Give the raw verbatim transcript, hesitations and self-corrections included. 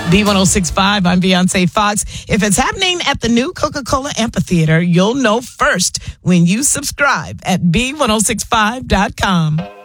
B one oh six point five, I'm Beyonce Fox. If it's happening at the new Coca-Cola Amphitheater, you'll know first when you subscribe at B one oh six five dot com.